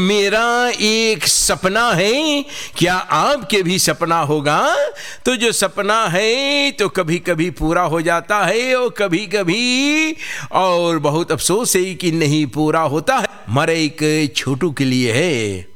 मेरा एक सपना है, क्या आपके भी सपना होगा? तो जो सपना है तो कभी कभी पूरा हो जाता है और कभी कभी और बहुत अफसोस है कि नहीं पूरा होता है। हमारे एक छोटू के लिए है।